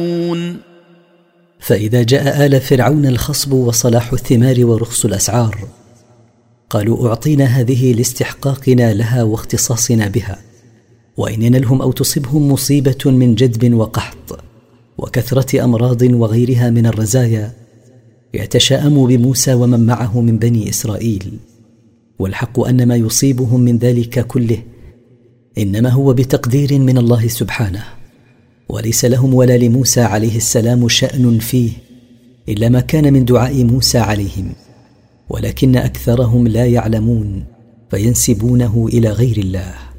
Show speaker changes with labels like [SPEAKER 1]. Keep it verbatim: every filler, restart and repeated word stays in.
[SPEAKER 1] فإذا جاء آل فرعون الخصب وصلاح الثمار ورخص الأسعار قالوا أعطينا هذه لاستحقاقنا لها واختصاصنا بها، وإن ينلهم أو تصبهم مصيبة من جدب وقحط وكثرة أمراض وغيرها من الرزايا يتشاءموا بموسى ومن معه من بني إسرائيل، والحق أن ما يصيبهم من ذلك كله إنما هو بتقدير من الله سبحانه، وليس لهم ولا لموسى عليه السلام شأن فيه إلا ما كان من دعاء موسى عليهم، ولكن أكثرهم لا يعلمون فينسبونه إلى غير الله.